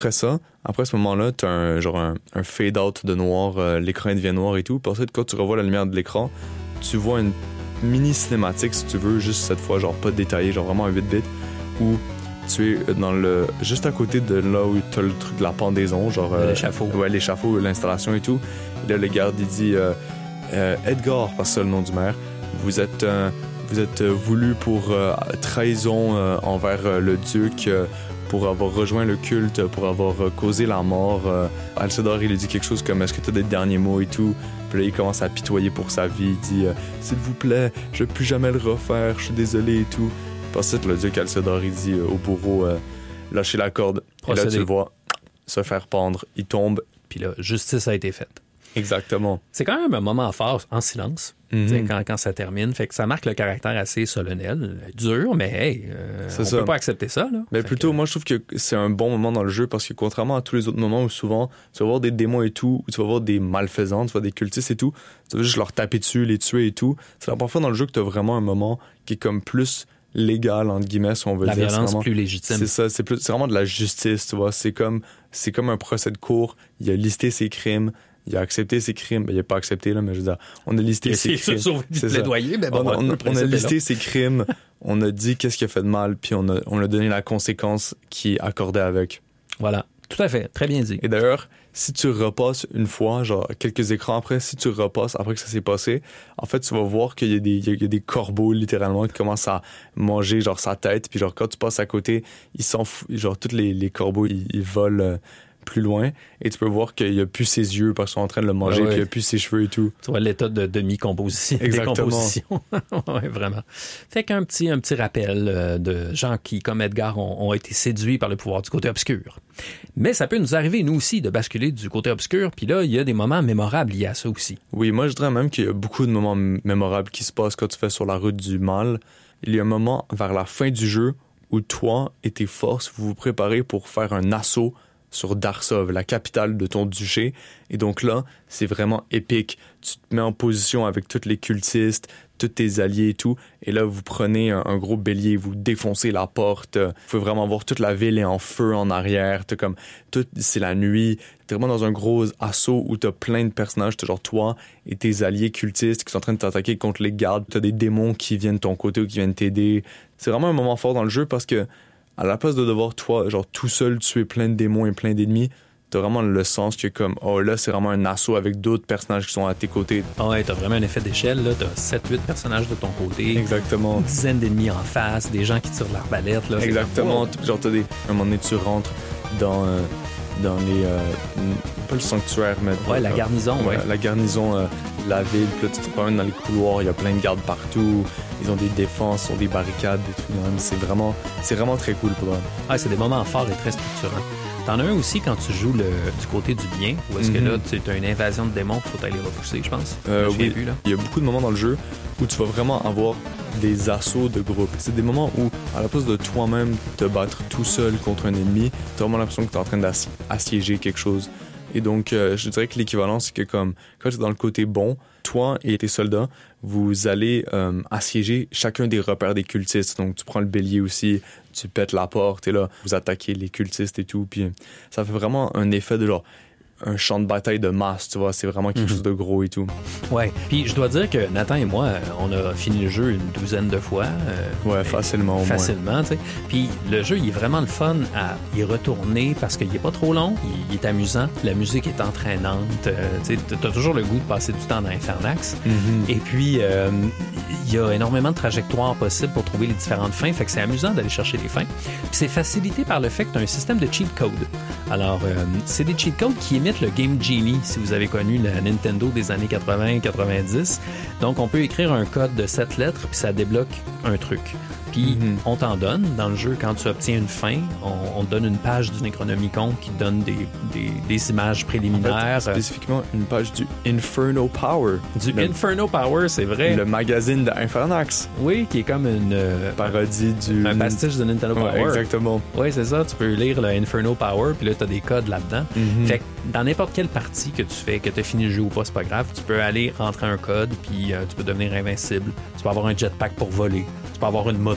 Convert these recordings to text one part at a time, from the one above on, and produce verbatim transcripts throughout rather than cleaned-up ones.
Après ça, après ce moment-là, t'as un, genre un, un fade-out de noir, euh, l'écran devient noir et tout. Puis ensuite, quand tu revois la lumière de l'écran, tu vois une mini-cinématique, si tu veux, juste cette fois, genre pas détaillée, genre vraiment un huit bits, où tu es dans le juste à côté de là où t'as le truc de la pendaison, genre... Euh, l'échafaud. Ouais, l'échafaud, l'installation et tout. Et là, le garde, il dit euh, euh, Edgar, parce que c'est le nom du maire, vous êtes... Euh, vous êtes euh, voulu pour euh, trahison euh, envers euh, le duc, euh, pour avoir rejoint le culte, pour avoir euh, causé la mort. Euh, Alcédar, il lui dit quelque chose comme « Est-ce que tu as des derniers mots et tout ?» Puis là, il commence à pitoyer pour sa vie. Il dit euh, « S'il vous plaît, je ne vais plus jamais le refaire, je suis désolé et tout. » Puis ensuite, le duc Alcédar, il dit euh, au bourreau euh, « Lâchez la corde. » Et là, tu le vois se faire pendre. Il tombe. Puis là, justice a été faite. Exactement. C'est quand même un moment fort en silence. Mm-hmm. Quand, quand ça termine, fait que ça marque le caractère assez solennel, dur, mais hey, euh, on ça. peut pas accepter ça. Là. Mais plutôt, que... moi, je trouve que c'est un bon moment dans le jeu parce que contrairement à tous les autres moments où souvent tu vas voir des démons et tout, où tu vas voir des malfaisants, tu vas voir des cultistes et tout, tu vas juste leur taper dessus, les tuer et tout. C'est la première fois dans le jeu que tu as vraiment un moment qui est comme plus légal, entre guillemets, si on veut la dire. La violence vraiment, plus légitime. C'est ça, c'est, plus, c'est vraiment de la justice, tu vois. C'est comme, c'est comme un procès de cour. Il a listé ses crimes. Il a accepté ses crimes. Ben, il n'a pas accepté, là, mais je veux dire, on a listé ses crimes. C'est ça. Plaidoyer, mais bon, on, on, on, on a listé ses crimes, on a dit qu'est-ce qu'il a fait de mal, puis on a, on a donné la conséquence qui accordait avec. Voilà, tout à fait, très bien dit. Et d'ailleurs, si tu repasses une fois, genre quelques écrans après, si tu repasses après que ça s'est passé, en fait, tu vas voir qu'il y a des, il y a des corbeaux, littéralement, qui commencent à manger, genre, sa tête, puis genre, quand tu passes à côté, ils s'en foutent, genre, tous les, les corbeaux, ils, ils volent... Euh, plus loin, et tu peux voir qu'il a plus ses yeux parce qu'ils sont en train de le manger, ah ouais. Qu'il a plus ses cheveux et tout. Tu vois l'état de demi-composition. Exactement. Oui, vraiment. Fait qu'un petit, un petit rappel euh, de gens qui, comme Edgar, ont, ont été séduits par le pouvoir du côté obscur. Mais ça peut nous arriver, nous aussi, de basculer du côté obscur, puis là, il y a des moments mémorables liés à ça aussi. Oui, moi, je dirais même qu'il y a beaucoup de moments mémorables qui se passent quand tu fais sur la route du mal. Il y a un moment vers la fin du jeu où toi et tes forces, vous vous préparez pour faire un assaut sur Darsov, la capitale de ton duché. Et donc là, c'est vraiment épique. Tu te mets en position avec tous les cultistes, tous tes alliés et tout. Et là, vous prenez un, un gros bélier, vous défoncez la porte. Vous pouvez vraiment voir toute la ville est en feu en arrière. T'as comme, tout, c'est la nuit. T'es vraiment dans un gros assaut où t'as plein de personnages. T'as genre toi et tes alliés cultistes qui sont en train de t'attaquer contre les gardes. T'as des démons qui viennent de ton côté ou qui viennent t'aider. C'est vraiment un moment fort dans le jeu parce que à la place de devoir, toi, genre tout seul tuer plein de démons et plein d'ennemis, t'as vraiment le sens que comme, oh là, c'est vraiment un assaut avec d'autres personnages qui sont à tes côtés. Ah ouais, t'as vraiment un effet d'échelle, là. T'as sept huit personnages de ton côté. Exactement. Une dizaine d'ennemis en face, des gens qui tirent l'arbalète, là. Exactement. Comme, oh. Genre, t'as des... À un moment donné, tu rentres dans... Euh... dans les... Euh, pas le sanctuaire, mais... Ouais, la garnison, ouais. ouais. La garnison euh, de la ville. Puis là, tu te promènes dans les couloirs, il y a plein de gardes partout. Ils ont des défenses, ils ont des barricades, des trucs même. C'est vraiment, c'est vraiment très cool pour eux. Ah, c'est des moments forts et très structurants. T'en as un aussi quand tu joues le, du côté du bien, où est-ce mm-hmm. que là, tu as une invasion de démons qu'il faut aller repousser, je pense. Euh, là, oui, vu, là. Il y a beaucoup de moments dans le jeu où tu vas vraiment avoir des assauts de groupe. C'est des moments où, à la place de toi-même te battre tout seul contre un ennemi, t'as vraiment l'impression que t'es en train d'assiéger quelque chose. Et donc, euh, je dirais que l'équivalent, c'est que comme quand tu es dans le côté bon, toi et tes soldats, vous allez euh, assiéger chacun des repères des cultistes. Donc, tu prends le bélier aussi, tu pètes la porte et là, vous attaquez les cultistes et tout. Puis, ça fait vraiment un effet de genre un champ de bataille de masse, tu vois. C'est vraiment quelque mm-hmm. chose de gros et tout. Ouais. Puis, je dois dire que Nathan et moi, on a fini le jeu une douzaine de fois. Euh, ouais, facilement au Facilement, moins. tu sais. Puis, le jeu, il est vraiment le fun à y retourner parce qu'il est pas trop long, il, il est amusant, la musique est entraînante. Euh, tu sais, t'as toujours le goût de passer du temps dans Infernax. Mm-hmm. Et puis, euh, il y a énormément de trajectoires possibles pour trouver les différentes fins. Fait que c'est amusant d'aller chercher les fins. Puis, c'est facilité par le fait que tu as un système de cheat code. Alors, euh, c'est des cheat codes qui émettent le Game Genie, si vous avez connu la Nintendo des années quatre-vingts quatre-vingt-dix. Donc, on peut écrire un code de sept lettres, puis ça débloque un truc. Puis, mm-hmm. on t'en donne dans le jeu quand tu obtiens une fin. On, on te donne une page du Necronomicon qui donne des, des, des images préliminaires. En fait, spécifiquement, une page du Inferno Power. Du le, Inferno Power, c'est vrai. Le magazine de Infernax. Oui, qui est comme une... Euh, parodie du... Un pastiche de Nintendo ouais, Power. Exactement. Oui, c'est ça. Tu peux lire le Inferno Power, puis là, tu as des codes là-dedans. Mm-hmm. Fait que dans n'importe quelle partie que tu fais, que tu as fini le jeu ou pas, c'est pas grave. Tu peux aller rentrer un code, puis euh, tu peux devenir invincible. Tu peux avoir un jetpack pour voler. Tu peux avoir une moto.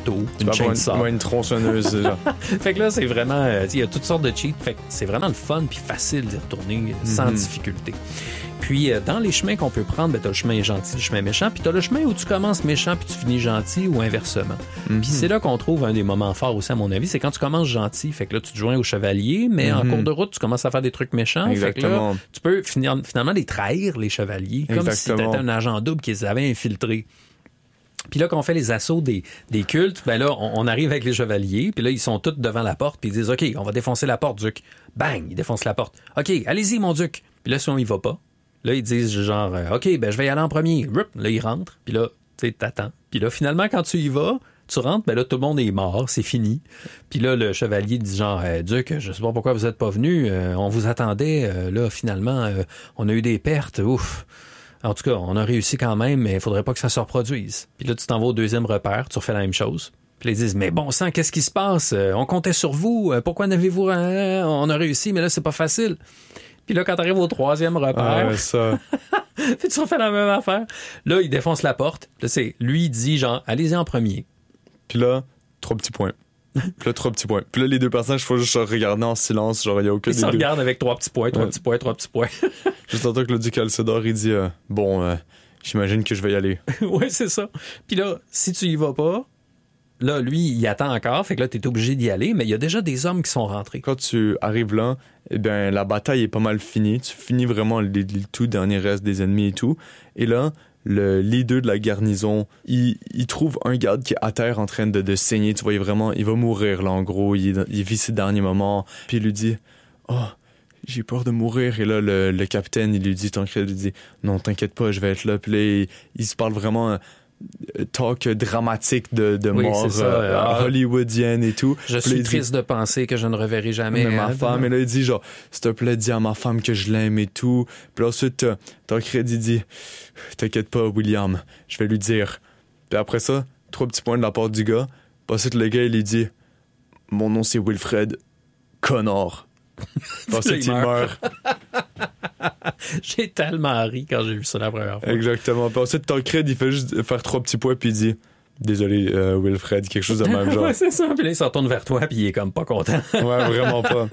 couteau, Tu une peux avoir chainsaw. une, ouais, une tronçonneuse. Genre. Fait que là, c'est vraiment... euh, il y a toutes sortes de cheats. Fait que c'est vraiment le fun puis facile d'y retourner euh, sans Mhm. difficulté. Puis, euh, dans les chemins qu'on peut prendre, ben, t'as le chemin gentil, le chemin méchant, puis t'as le chemin où tu commences méchant puis tu finis gentil ou inversement. Mhm. Puis c'est là qu'on trouve un des moments forts aussi, à mon avis, c'est quand tu commences gentil. Fait que là, tu te joins au chevalier, mais en Mhm. cours de route, tu commences à faire des trucs méchants. Fait que là, Exactement. tu peux finir, finalement les trahir, les chevaliers, comme Exactement. si t'étais un agent double qu'ils avaient infiltré. Puis là, quand on fait les assauts des, des cultes, ben là, on, on arrive avec les chevaliers, puis là, ils sont tous devant la porte, puis ils disent « OK, on va défoncer la porte, Duc. » Bang, ils défoncent la porte. « OK, allez-y, mon Duc. » Puis là, si on y va pas, là, ils disent genre euh, « OK, ben je vais y aller en premier. » Rup, là, ils rentrent, puis là, tu sais, t'attends. Puis là, finalement, quand tu y vas, tu rentres, ben là, tout le monde est mort, c'est fini. Puis là, le chevalier dit genre euh, « Duc, je sais pas pourquoi vous êtes pas venu. Euh, on vous attendait. Euh, là, finalement, euh, on a eu des pertes. Ouf. » En tout cas, on a réussi quand même, mais il faudrait pas que ça se reproduise. Puis là, tu t'en vas au deuxième repère, tu refais la même chose. Puis là, ils disent, mais bon sang, qu'est-ce qui se passe? Euh, on comptait sur vous. Euh, Pourquoi n'avez-vous rien? On a réussi, mais là, c'est pas facile. Puis là, quand t'arrives au troisième repère, Ah, ouais, ça. puis tu refais la même affaire. Là, il défonce la porte. Là, c'est, lui, il dit, genre, allez-y en premier. Puis là, trois petits points. Puis là, trois petits points. Puis là, les deux personnages, il faut juste se regarder en silence. Genre, il n'y a aucun Ils des se deux. regardent avec trois petits points, trois Ouais. petits points, trois petits points. Juste en temps que le duc Alcédor, il dit euh, bon, euh, j'imagine que je vais y aller. Ouais, c'est ça. Puis là, si tu y vas pas, là, lui, il attend encore. Fait que là, t'es obligé d'y aller, mais il y a déjà des hommes qui sont rentrés. Quand tu arrives là, eh bien, la bataille est pas mal finie. Tu finis vraiment les, les tout derniers restes des ennemis et tout. Et là, le leader de la garnison, il, il trouve un garde qui est à terre en train de, de saigner. Tu vois, il, est vraiment, il va mourir, là, en gros. Il, il vit ses derniers moments. Puis il lui dit « Oh, j'ai peur de mourir. » Et là, le, le capitaine, il lui dit, Tancred, il dit « Non, t'inquiète pas, je vais être là. » Puis là, il, il se parle vraiment... euh, talk dramatique de, de Oui, mort c'est ça. euh, Ah. hollywoodienne et tout. Je Puis là, suis il dit- triste de penser que je ne reverrai jamais mais ma Ed. femme, et là, il dit genre, s'il te plaît, dis à ma femme que je l'aime et tout. Puis là, ensuite, euh, Tancred, il dit, t'inquiète pas, William, je vais lui dire. Puis après ça, trois petits points de la part du gars. Puis ensuite, le gars, il lui dit, mon nom c'est Wilfred, connard. Puis ensuite, il il meurt. J'ai tellement ri quand j'ai vu ça la première fois. Exactement. Puis ensuite, Tancred, il fait juste faire trois petits points, puis il dit, désolé, euh, Wilfred, quelque chose de même genre. Ouais, c'est ça. Puis là, il se retourne vers toi, puis il est comme pas content. Ouais, vraiment pas.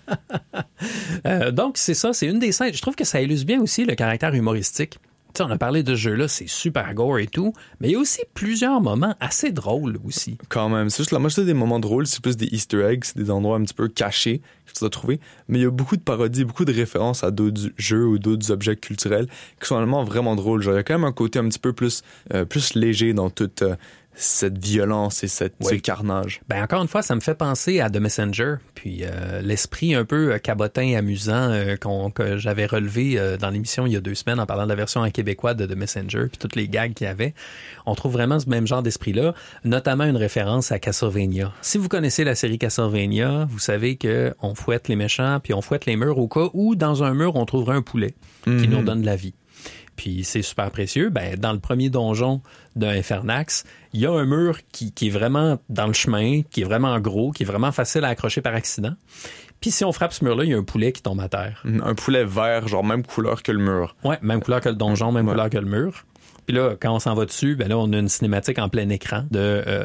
Euh, donc, c'est ça, c'est une des scènes. Je trouve que ça illustre bien aussi le caractère humoristique. Tu sais, on a parlé de ce jeu-là, c'est super gore et tout, mais il y a aussi plusieurs moments assez drôles aussi. Quand même. C'est juste la moitié des moments drôles, c'est plus des Easter eggs, c'est des endroits un petit peu cachés que tu dois trouver. Mais il y a beaucoup de parodies, beaucoup de références à d'autres jeux ou d'autres objets culturels qui sont vraiment vraiment drôles. Genre, il y a quand même un côté un petit peu plus, euh, plus léger dans toute euh, cette violence et cette, Oui. ce carnage. Ben encore une fois, ça me fait penser à The Messenger, puis euh, l'esprit un peu euh, cabotin, amusant euh, qu'on, que j'avais relevé euh, dans l'émission il y a deux semaines en parlant de la version en québécois de The Messenger, puis toutes les gags qu'il y avait. On trouve vraiment ce même genre d'esprit-là, notamment une référence à Castlevania. Si vous connaissez la série Castlevania, vous savez que on fouette les méchants, puis on fouette les murs au cas où dans un mur on trouverait un poulet qui Mhm. nous donne la vie. Puis c'est super précieux. Ben, dans le premier donjon de Infernax, il y a un mur qui, qui est vraiment dans le chemin, qui est vraiment gros, qui est vraiment facile à accrocher par accident. Puis si on frappe ce mur-là, il y a un poulet qui tombe à terre. Un poulet vert, genre même couleur que le mur. Ouais, même couleur que le donjon, même Ouais. couleur que le mur. Puis là, quand on s'en va dessus, ben là, on a une cinématique en plein écran de euh,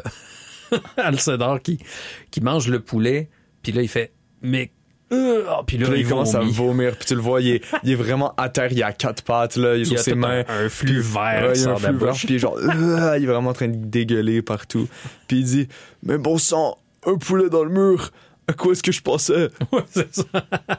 Alcédor qui, qui mange le poulet. Puis là, il fait « Mais... Euh, oh, puis là, Puis là, il, il commence vomit. à vomir, puis tu le vois, il est, il est vraiment à terre, il a quatre pattes, là, il est Il y sur a ses tout mains. un, un flux vert Ouais, qui il y a un sort de la flux vert, bouche. puis il est genre, euh, il est vraiment en train de dégueuler partout. Puis il dit, mais bon sang, un poulet dans le mur, à quoi est-ce que je pensais? Ouais, c'est ça.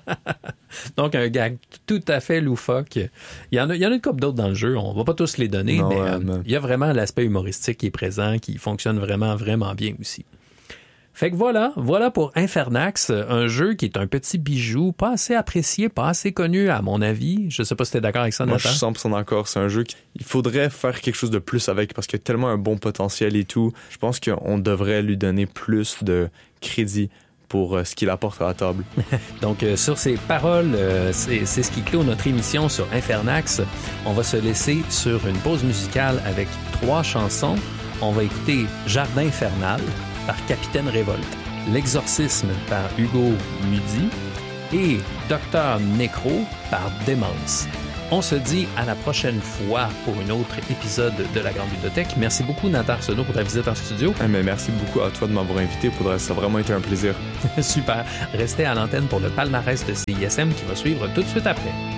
Donc, un gag tout à fait loufoque. Il y en a, il y en a une couple d'autres dans le jeu. On va pas tous les donner, Non, mais ouais, euh, mais- il y a vraiment l'aspect humoristique qui est présent, qui fonctionne vraiment, vraiment bien aussi. Fait que voilà, voilà pour Infernax, un jeu qui est un petit bijou, pas assez apprécié, pas assez connu à mon avis. Je sais pas si t'es d'accord avec ça, Moi, Nathan. je suis cent pour cent d'accord. C'est un jeu qu'il faudrait faire quelque chose de plus avec parce qu'il y a tellement un bon potentiel et tout. Je pense qu'on devrait lui donner plus de crédit pour euh, ce qu'il apporte à la table. Donc, euh, sur ces paroles, euh, c'est, c'est ce qui clôt notre émission sur Infernax. On va se laisser sur une pause musicale avec trois chansons. On va écouter Jardin infernal par Capitaine Révolte, L'Exorcisme par Hugo Mudi et Docteur Necro par Démence. On se dit à la prochaine fois pour un autre épisode de La Grande Bibliothèque. Merci beaucoup, Nathan Arsenault, pour ta visite en studio. Ah, mais merci beaucoup à toi de m'avoir invité. Pour... Ça a vraiment été un plaisir. Super. Restez à l'antenne pour le palmarès de C I S M qui va suivre tout de suite après.